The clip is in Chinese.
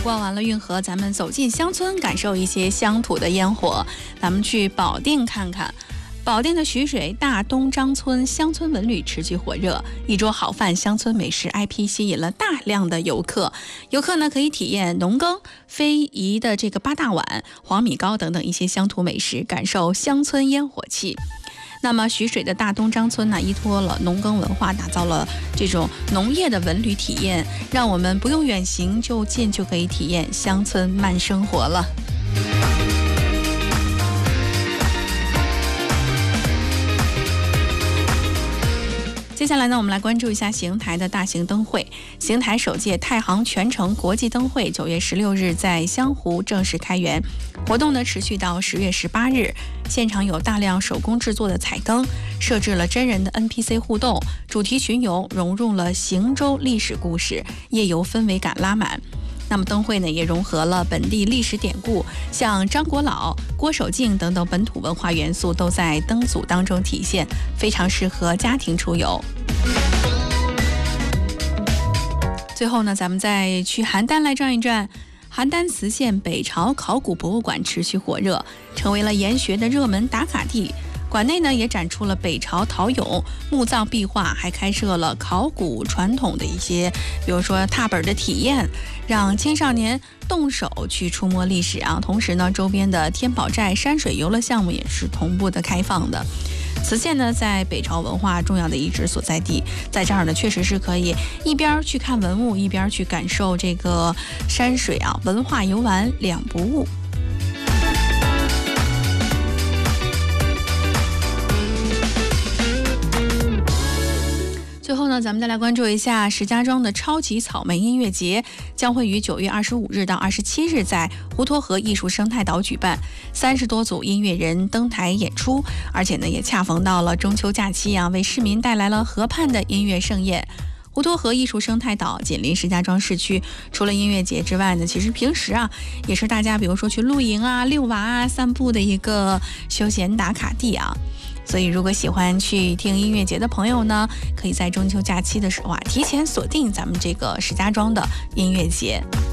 逛完了运河，咱们走进乡村，感受一些乡土的烟火。咱们去保定看看。保定的徐水大东张村乡村文旅持续火热，一桌好饭、乡村美食 IP 吸引了大量的游客。游客呢可以体验农耕、非遗的这个八大碗、黄米糕等等一些乡土美食，感受乡村烟火气。那么徐水的大东张村呢，依托了农耕文化，打造了这种农业的文旅体验，让我们不用远行就近就可以体验乡村慢生活了。接下来呢，我们来关注一下邢台的大型灯会。邢台首届太行全城国际灯会9月16日在湘湖正式开园，活动呢持续到10月18日。现场有大量手工制作的彩灯，设置了真人的 NPC 互动，主题巡游融入了邢州历史故事，夜游氛围感拉满。那么灯会呢也融合了本地历史典故，像张国老、郭守敬等等本土文化元素都在灯组当中体现，非常适合家庭出游。最后呢，咱们再去邯郸来转一转。邯郸磁县北朝考古博物馆持续火热，成为了研学的热门打卡地。馆内呢也展出了北朝陶俑、墓葬壁画，还开设了考古传统的一些，比如说拓本的体验，让青少年动手去触摸历史啊。同时呢，周边的天宝寨山水游乐项目也是同步的开放的。磁县呢，在北朝文化重要的遗址所在地，在这儿呢，确实是可以一边去看文物，一边去感受这个山水啊，文化游玩两不误。最后呢，咱们再来关注一下石家庄的超级草莓音乐节，将会于9月25日到27日在滹沱河艺术生态岛举办，30多组音乐人登台演出，而且呢也恰逢到了中秋假期啊，为市民带来了河畔的音乐盛宴。滹沱河艺术生态岛紧邻石家庄市区，除了音乐节之外呢，其实平时啊也是大家比如说去露营啊、遛娃啊、散步的一个休闲打卡地啊。所以如果喜欢去听音乐节的朋友呢，可以在中秋假期的时候啊，提前锁定咱们这个石家庄的音乐节。